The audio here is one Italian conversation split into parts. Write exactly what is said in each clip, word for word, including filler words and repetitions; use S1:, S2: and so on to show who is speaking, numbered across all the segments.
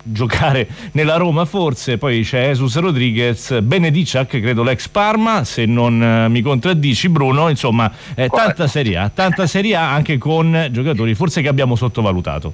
S1: giocare nella Roma forse, poi c'è Jesus Rodriguez, Benediciak, credo l'ex Parma, se non eh, mi contraddici Bruno, insomma eh, tanta Serie A, tanta Serie A anche con giocatori forse che abbiamo sottovalutato.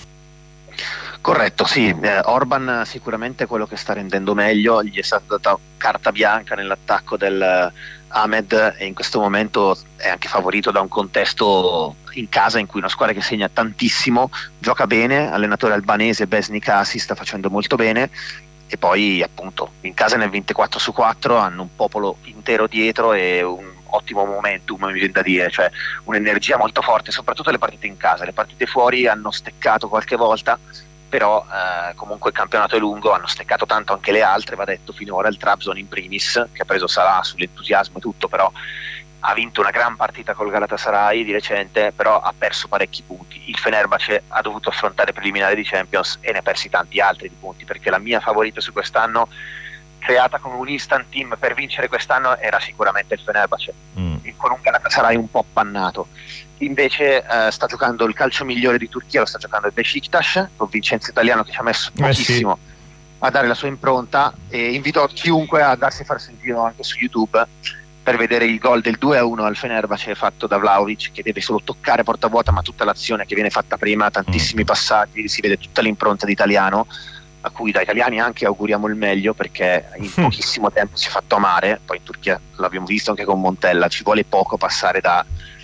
S2: Corretto, sì, eh, Orban sicuramente è quello che sta rendendo meglio, gli è stata data carta bianca nell'attacco del uh, Ahmed e in questo momento è anche favorito da un contesto in casa in cui una squadra che segna tantissimo, gioca bene, allenatore albanese Besnik Asi sta facendo molto bene e poi appunto in casa nel ventiquattro su quattro hanno un popolo intero dietro e un ottimo momentum, mi viene da dire, cioè un'energia molto forte, soprattutto le partite in casa, le partite fuori hanno steccato qualche volta, però eh, comunque il campionato è lungo, hanno steccato tanto anche le altre, va detto finora, il Trabzon in primis, che ha preso Salah sull'entusiasmo e tutto, però ha vinto una gran partita col Galatasaray di recente, però ha perso parecchi punti. Il Fenerbahce ha dovuto affrontare preliminari di Champions e ne ha persi tanti altri di punti, perché la mia favorita su quest'anno, creata come un instant team per vincere quest'anno, era sicuramente il Fenerbahce, mm. con un Galatasaray un po' appannato. Invece eh, sta giocando il calcio migliore di Turchia, lo sta giocando il Beşiktaş, con Vincenzo Italiano che ci ha messo pochissimo eh sì. a dare la sua impronta, e invito chiunque a darsi a farsi un giro anche su YouTube per vedere il gol del due a uno al Fenerbahce fatto da Vlahovic, che deve solo toccare porta vuota, ma tutta l'azione che viene fatta prima, tantissimi mm. passaggi, si vede tutta l'impronta di Italiano, a cui da italiani anche auguriamo il meglio, perché in pochissimo tempo si è fatto amare. Poi in Turchia l'abbiamo visto anche con Montella, ci vuole poco passare da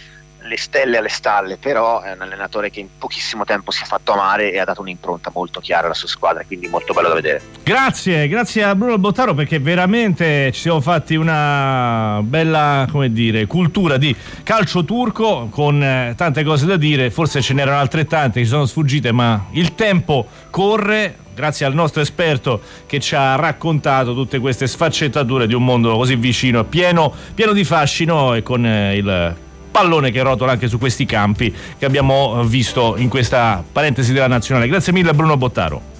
S2: le stelle alle stalle, però è un allenatore che in pochissimo tempo si è fatto amare e ha dato un'impronta molto chiara alla sua squadra, quindi molto bello da vedere.
S1: Grazie, grazie a Bruno Bottaro, perché veramente ci siamo fatti una bella, come dire, cultura di calcio turco con eh, tante cose da dire, forse ce n'erano altrettante che ci sono sfuggite, ma il tempo corre. Grazie al nostro esperto che ci ha raccontato tutte queste sfaccettature di un mondo così vicino, pieno, pieno di fascino, e con eh, il pallone che rotola anche su questi campi che abbiamo visto in questa parentesi della nazionale. Grazie mille a Bruno Bottaro.